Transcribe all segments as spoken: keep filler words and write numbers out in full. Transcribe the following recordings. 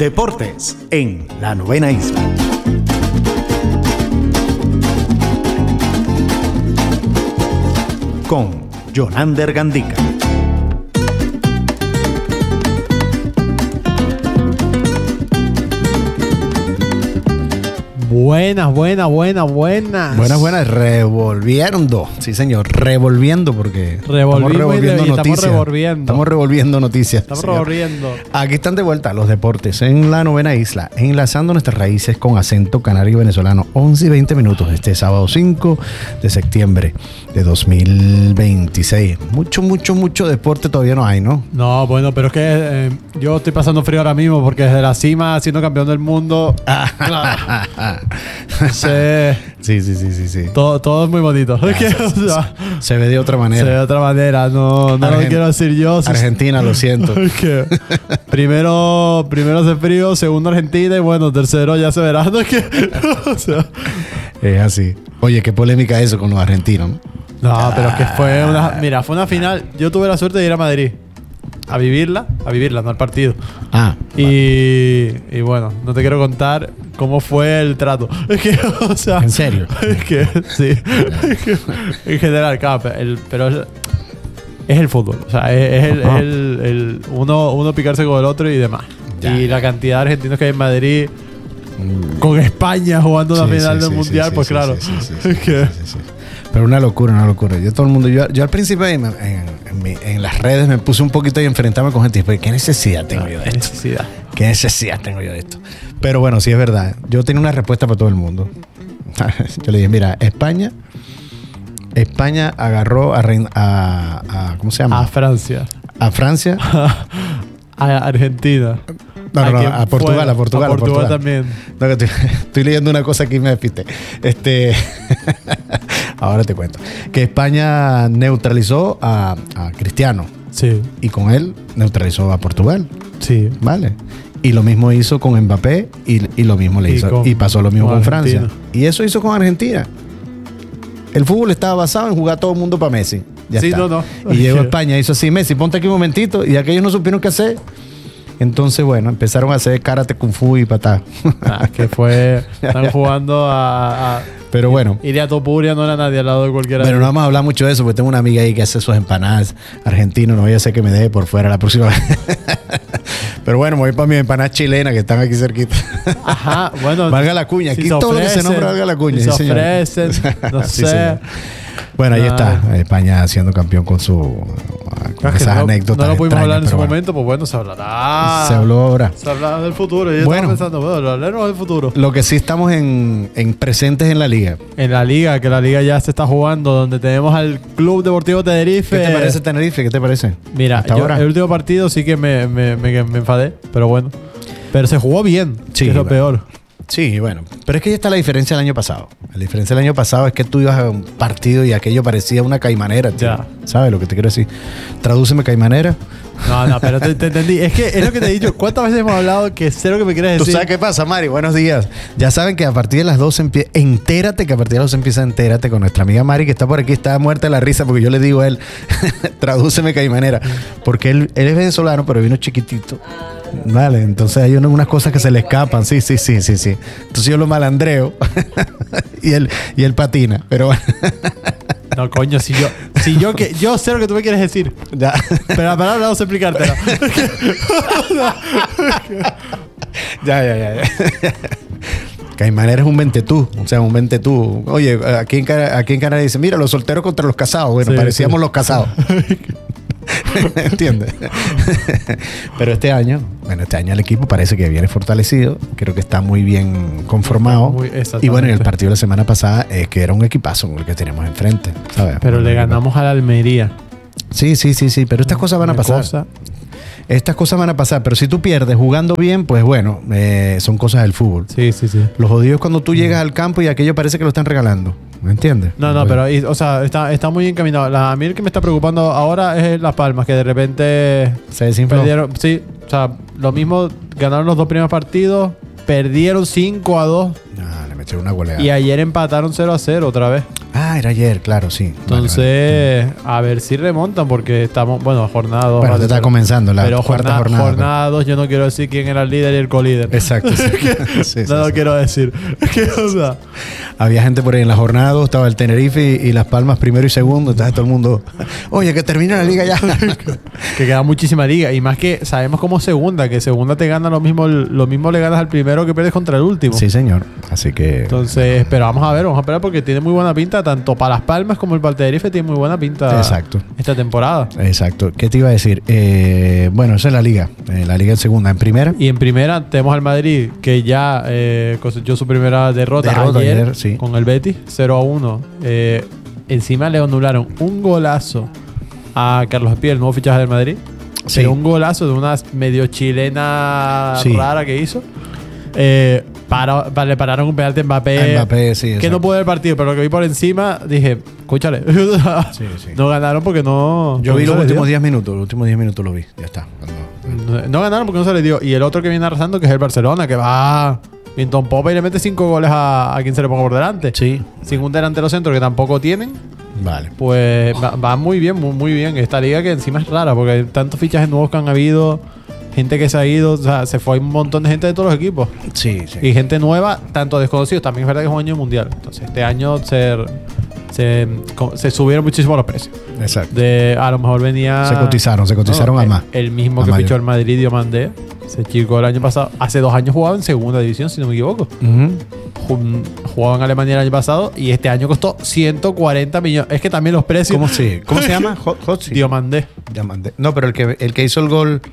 Deportes en la Novena Isla. Con Jonander Gandica. Buenas, buenas, buenas, buenas. Buenas, buenas. Revolviendo. Sí, señor. Revolviendo porque Revolvimos estamos revolviendo y noticias. Estamos revolviendo. Estamos revolviendo noticias. Estamos señor. revolviendo. Aquí están de vuelta los deportes en la Novena Isla, enlazando nuestras raíces con acento canario y venezolano. once y veinte minutos este sábado cinco de septiembre de dos mil veintiséis. Mucho, mucho, mucho deporte todavía no hay, ¿no? No, bueno, pero es que eh, yo estoy pasando frío ahora mismo porque desde la cima, siendo campeón del mundo, se, Sí, sí, sí, sí, sí. todo, todo es muy bonito. Es que, o sea, Se ve de otra se manera. ve de otra manera. No, no lo Argen- quiero decir yo. Argentina, lo siento. Es que primero, primero hace frío, segundo Argentina y bueno, tercero ya se verá. No, es que, o sea, Es así. Oye, qué polémica eso con los argentinos, ¿no? no, pero es que fue una... Mira, fue una final. Yo tuve la suerte de ir a Madrid. A vivirla. A vivirla, no al partido. Ah, Y, y bueno, no te quiero contar cómo fue el trato. Es que, o sea... ¿en serio? Es que, sí. Es que, en general, claro, pero el, pero el- es el fútbol. O sea, es, es el, es el, el uno, uno picarse con el otro y demás. Ya, y ya. la cantidad de argentinos que hay en Madrid con España jugando una Sí, final sí, del sí, mundial, sí, pues sí, claro. sí, sí, sí, Es que... sí, sí. Pero una locura, una locura. Yo todo el mundo, yo, yo al principio en, en- en mi- en las redes me puse un poquito a enfrentarme con gente y dije, ¿qué necesidad tengo yo de Qué esto? necesidad. ¿Qué necesidad tengo yo de esto? Pero bueno, sí es verdad. Yo tenía una respuesta para todo el mundo. Yo le dije, mira, España, España agarró a, rein- a, a- ¿cómo se llama? A Francia. A Francia. A Argentina. No, no, no, quien a Portugal, fuera. a Portugal, A a Portugal Portugal. también. No, que estoy, estoy leyendo una cosa aquí y me despiste. Este, ahora te cuento. Que España neutralizó a, a Cristiano Sí, y con él neutralizó a Portugal, sí. ¿vale? Y lo mismo hizo con Mbappé y, y lo mismo le Y hizo. con- y pasó lo mismo con con, Francia. Argentina. Y eso hizo con Argentina. El fútbol estaba basado en jugar todo el mundo para Messi. Ya Sí, está. no, no. Y llegó a España, hizo así, Messi, ponte aquí un momentito. Y aquellos no supieron qué hacer. Entonces, bueno, empezaron a hacer karate, kung fu y patá. Ah, que fue... Están jugando a... a Pero bueno. Iria Topuria no era nadie al lado de cualquiera. Pero no vamos a hablar mucho de eso, porque tengo una amiga ahí que hace sus empanadas argentinos. No voy a hacer que me deje por fuera la próxima vez. Pero bueno, me voy para mis empanadas chilenas que están aquí cerquita. Ajá, bueno. Valga la cuña. Aquí si todo lo que se ofrecen, nombra valga la cuña. si sí, se señor. ofrecen, no Sí, sé. señor. Bueno, ahí Ah. está. España siendo campeón con su con Es que esas no, anécdotas. no lo pudimos extrañas, hablar en su pero bueno. momento, pues bueno, se hablará. Se habló ahora. Se hablará del futuro. Yo Bueno. estaba pensando, bueno, hablaremos del futuro. Lo que sí estamos en, en presentes en la liga. En la liga, que la liga ya se está jugando, donde tenemos al Club Deportivo Tenerife. ¿Qué te parece Tenerife? ¿Qué te parece? Mira, Hasta yo ahora. el último partido sí que me, me, me, me enfadé, pero bueno. Pero se jugó bien, Sí, que es lo bueno. peor. Sí, bueno. Pero es que ya está la diferencia del año pasado. La diferencia del año pasado es que tú ibas a un partido y aquello parecía una caimanera. tío. Ya. ¿Sabes lo que te quiero decir? Tradúceme caimanera. No, no, pero te, te entendí. Es que es lo que te he dicho. ¿Cuántas veces hemos hablado que sé lo que me quieres ¿Tú decir? sabes qué pasa, Mari? Buenos días. Ya saben que a partir de las doce empieza... Entérate que a partir de las doce empieza Entérate con nuestra amiga Mari, que está por aquí, está muerta de la risa porque yo le digo a él, tradúceme caimanera. Porque él, él es venezolano, pero vino chiquitito. Vale, entonces hay unas cosas que se le escapan. Sí, sí, sí, sí, sí. Entonces yo lo malandreo y él, y él patina. Pero bueno, No, coño, si yo, si yo que yo sé lo que tú me quieres decir. ya. Pero la palabra vamos a explicártela. Ya, ya, ya. ya. Caimanera es un ventetú, o sea, un ventetú. Oye, aquí en, Cana- aquí en Canadá dicen, mira, los solteros contra los casados. Bueno, Sí, parecíamos sí. los casados. ¿Entiendes? Pero este año, bueno, este año el equipo parece que viene fortalecido. Creo que está muy bien conformado. Muy- exactamente. y bueno, en el partido de la semana pasada es que era un equipazo con el que teníamos enfrente, ¿sabes? Pero Un le equipo- ganamos a la Almería. Sí, sí, sí, sí. Pero estas cosas van a Una pasar. cosa- Estas cosas van a pasar. Pero si tú pierdes jugando bien, pues bueno, eh, son cosas del fútbol. Sí, sí, sí. Los jodidos cuando tú llegas al campo y aquello parece que lo están regalando. ¿Me entiendes? No, no, pero, y- o sea, está, está muy encaminado. La, a mí el que me está preocupando ahora es Las Palmas, que de repente Se desinfló. perdieron. Sí, o sea, lo mismo, ganaron los dos primeros partidos, perdieron cinco a dos Ah, le metieron una goleada. y ayer empataron cero a cero otra vez. Ah, Ah, era ayer, claro, sí. Entonces, vale, vale. a ver si remontan, porque estamos, bueno, jornada dos. Bueno, te está comenzando la pero cuarta jornada, jornada. Jornada dos, yo no quiero decir quién era el líder y el colíder. Exacto. Sí. sí, sí, no lo sí. quiero decir. ¿Qué cosa? Había gente por ahí en la jornada dos, estaba el Tenerife y, y Las Palmas primero y segundo. Entonces todo el mundo, oye, que termine la liga ya. Que queda muchísima liga. Y más que sabemos como segunda, que segunda te gana lo mismo, lo mismo le ganas al primero que pierdes contra el último. Sí, señor. Así que... Entonces, pero vamos a ver, vamos a esperar porque tiene muy buena pinta, tanto para Las Palmas como el para el Tenerife tiene muy buena pinta. Exacto. Esta temporada. Exacto. ¿Qué te iba a decir? Eh, bueno, esa es la liga. Eh, la liga en segunda. En primera. Y en primera tenemos al Madrid, que ya eh, cosechó su primera derrota, derrota ayer, ayer sí. con el Betis, cero a uno. Eh, encima le anularon un golazo a Carlos Espí, el nuevo fichaje del Madrid. Sí. Pero un golazo de una medio chilena sí. rara que hizo. Eh, para, para, le pararon un penalti a Mbappé, a Mbappé sí, que no pudo ver el partido, pero lo que vi por encima dije, escúchale, sí, sí. no ganaron porque no. Yo vi no los últimos diez minutos, los últimos diez minutos lo vi, ya está. No, no ganaron porque no se les dio. Y el otro que viene arrasando, que es el Barcelona, que va Vinton Popa y le mete cinco goles a, a quien se le ponga por delante. Sí. Sin un delantero centro que tampoco tienen. Vale. Pues va, va muy bien, muy, muy bien. Esta liga que encima es rara porque hay tantos fichajes nuevos que han habido. Gente que se ha ido, o sea, se fue un montón de gente de todos los equipos. Sí, sí. Y gente nueva, tanto desconocidos. También es verdad que es un año mundial. Entonces, este año se, se, se subieron muchísimo los precios. Exacto. De, a lo mejor venía... Se cotizaron, se cotizaron no, a el, más. El mismo a que mayor. fichó el Madrid, Diomandé. Ese chico el año pasado, hace dos años jugaba en segunda división, si no me equivoco. Uh-huh. Jugaba en Alemania el año pasado y este año costó ciento cuarenta millones. Es que también los precios... ¿Cómo, sí? ¿Cómo se llama? Hotzi. Diomandé. Diomandé. No, pero el que, el que hizo el gol...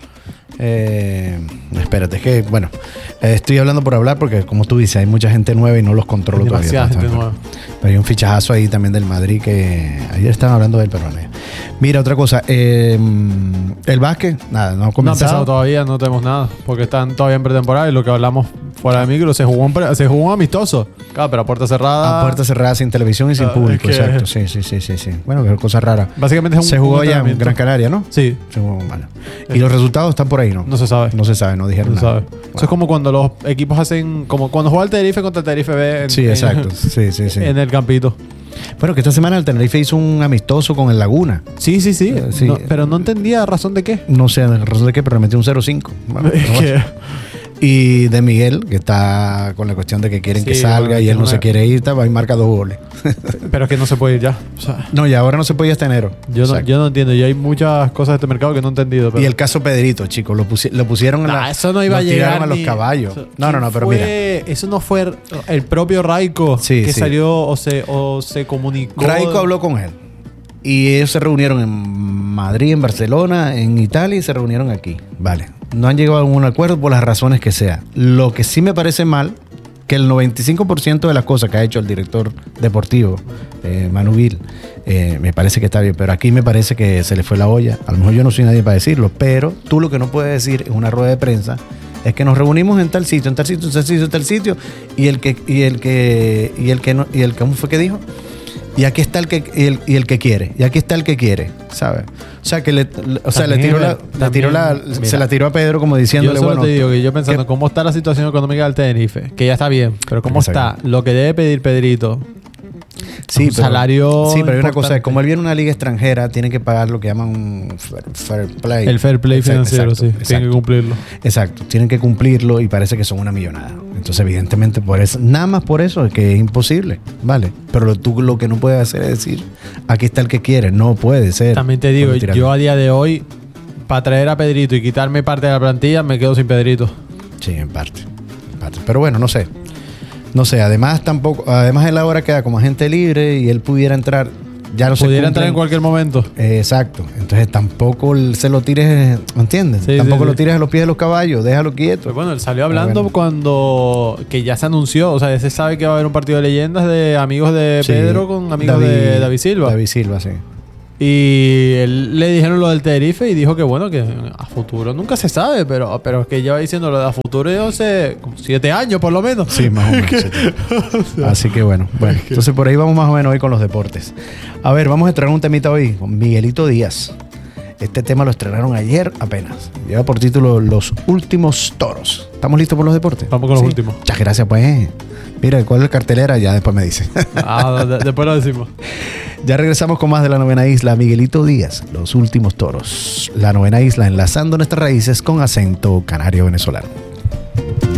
Eh, espérate, es que, bueno, eh, estoy hablando por hablar porque, como tú dices, hay mucha gente nueva y no los controlo Demasiada todavía. gente nueva. Pero hay un fichajazo ahí también del Madrid que ayer estaban hablando del peruano. Mira, otra cosa, eh, el básquet, nada, no ha comenzado. No ha empezado todavía, no tenemos nada, porque están todavía en pretemporada y lo que hablamos fuera de micro, se jugó un, pre, se jugó un amistoso. Claro, pero a puerta cerrada. A puerta cerrada, sin televisión y sin ah, público, es que... exacto. Sí, sí, sí, sí, sí. Bueno, que cosa rara. Básicamente es un Se jugó allá en Gran Canaria, ¿no? Sí. Se jugó, bueno. Y los resultados están por ahí, ¿no? No se sabe. No se sabe, no dijeron no se nada. sabe. Bueno. Eso es como cuando los equipos hacen, como cuando juega el Tenerife contra el Tenerife B. En, sí, exacto. Sí, sí, sí. En el campito. Bueno, que esta semana el Tenerife hizo un amistoso con el Laguna. Sí, sí, sí. Uh, sí. No, pero no entendía razón de qué. No sé razón de qué, pero le metió un cero cinco. Bueno, no y de Miguel, que está con la cuestión de que quieren sí, que salga bueno, y él no una... se quiere ir, va y marca dos goles. Pero es que no se puede ir ya. O sea, no, y ahora no se puede ir hasta enero. Yo no, yo no entiendo. Y hay muchas cosas de este mercado que no he entendido. Pero... Y el caso Pedrito, chicos, lo, pusi lo pusieron nah, en la... Eso no iba a llegar a los ni... caballos. Eso, no, no, no, pero fue... mira. Eso no fue el propio Raico sí, que sí. salió o se, o se comunicó. Raico habló con él. Y ellos se reunieron en Madrid, en Barcelona, en Italia y se reunieron aquí. Vale. No han llegado a un acuerdo por las razones que sea. Lo que sí me parece mal, que el noventa y cinco por ciento de las cosas que ha hecho el director deportivo, eh, Manu Gil, eh, me parece que está bien. Pero aquí me parece que se le fue la olla. A lo mejor yo no soy nadie para decirlo, pero tú lo que no puedes decir en una rueda de prensa es que nos reunimos en tal sitio, en tal sitio, en tal sitio, en tal sitio, y el que, y el que, y el que no, y el que, ¿cómo fue que dijo? Y aquí está el que y el, y el que quiere. Y aquí está el que quiere, ¿sabes? O sea, que le, le o sea, también, le tiró la, también, le tiró la mira, se la tiró a Pedro como diciéndole, yo solo bueno, te digo que yo pensando que, cómo está la situación económica del Tenerife, que ya está bien, pero cómo está lo que debe pedir Pedrito. Sí, un pero, salario sí, pero hay una importante. cosa, como él viene a una liga extranjera, tiene que pagar lo que llaman un fair, fair play. El fair play exacto, financiero, exacto, sí, exacto. tienen que cumplirlo. Exacto, tienen que cumplirlo y parece que son una millonada. Entonces, evidentemente, por eso, nada más por eso es que es imposible, ¿vale? Pero lo, tú lo que no puedes hacer es decir, aquí está el que quiere, no puede ser. También te digo, yo a día de hoy, para traer a Pedrito y quitarme parte de la plantilla, me quedo sin Pedrito. Sí, en parte, en parte. Pero bueno, no sé. No sé, además tampoco, además él ahora queda como agente libre y él pudiera entrar, ya no se pudiera entrar en cualquier momento. Eh, exacto. Entonces tampoco se lo tires, ¿entiendes? Sí, tampoco sí, lo sí. tires a los pies de los caballos, déjalo quieto. Pues bueno, él salió hablando bueno. cuando que ya se anunció, o sea, ya se sabe que va a haber un partido de leyendas de amigos de Sí. Pedro con amigos David, de David Silva. David Silva, sí. Y él, le dijeron lo del Tenerife y dijo que bueno, que a futuro nunca se sabe, pero, pero es que lleva diciendo lo de a futuro de hace como siete años por lo menos. Sí, más o menos. Sí. Así que bueno, bueno. Entonces por ahí vamos más o menos hoy con los deportes. A ver, vamos a estrenar un temita hoy con Miguelito Díaz. Este tema lo estrenaron ayer apenas. Lleva por título Los Últimos Toros. ¿Estamos listos por los deportes? Vamos con los últimos. Muchas gracias, pues. Mira, ¿cuál es la cartelera? Ya después me dice. Ah, de- después lo decimos. Ya regresamos con más de la Novena Isla. Miguelito Díaz, los últimos toros. La Novena Isla, enlazando nuestras raíces con acento canario venezolano.